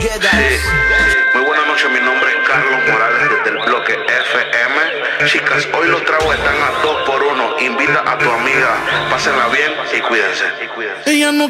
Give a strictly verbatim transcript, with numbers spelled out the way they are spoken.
Sí, muy buenas noches, mi nombre es Carlos Morales desde el bloque F M. Chicas, hoy los tragos están a dos por uno. Invita a tu amiga, pásenla bien y cuídense. Ella no